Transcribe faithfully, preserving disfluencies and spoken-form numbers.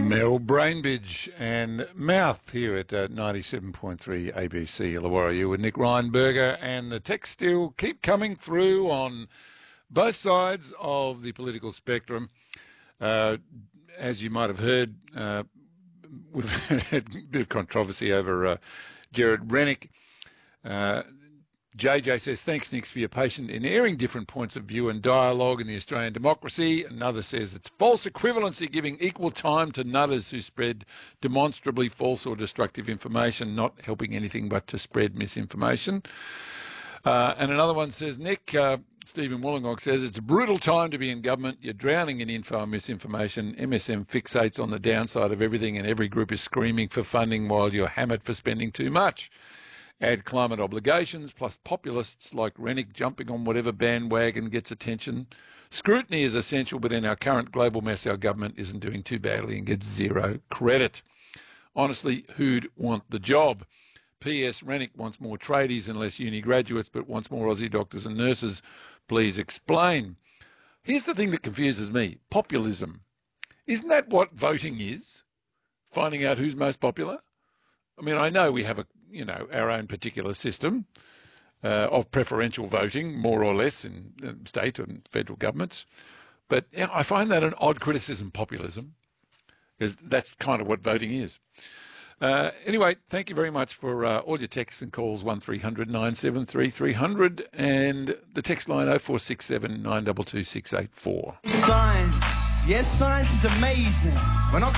Mel Brainbridge and Mouth here at uh, ninety-seven point three A B C Illawarra. You with Nick Reinberger, and the texts still keep coming through on both sides of the political spectrum. Uh, as you might have heard, uh, we've had a bit of controversy over uh, Gerard Rennick. Uh, J J says, thanks, Nick, for your patience in airing different points of view and dialogue in the Australian democracy. Another says it's false equivalency giving equal time to nutters who spread demonstrably false or destructive information, not helping anything but to spread misinformation. Uh, and another one says, Nick, uh, Stephen Wollongong says, it's a brutal time to be in government. You're drowning in info and misinformation. M S M fixates on the downside of everything, and every group is screaming for funding while you're hammered for spending too much. Add climate obligations, plus populists like Rennick jumping on whatever bandwagon gets attention. Scrutiny is essential, but in our current global mess, our government isn't doing too badly and gets zero credit. Honestly, who'd want the job? P S Rennick wants more tradies and less uni graduates, but wants more Aussie doctors and nurses. Please explain. Here's the thing that confuses me. Populism. Isn't that what voting is? Finding out who's most popular? I mean, I know we have a, you know, our own particular system uh, of preferential voting, more or less, in, in state and federal governments. But yeah, I find that an odd criticism, populism, because that's kind of what voting is. Uh, anyway, thank you very much for uh, all your texts and calls, one three hundred nine seven three three hundred, and the text line oh four six seven nine two two six eight four. Science. Yes, science is amazing. We're not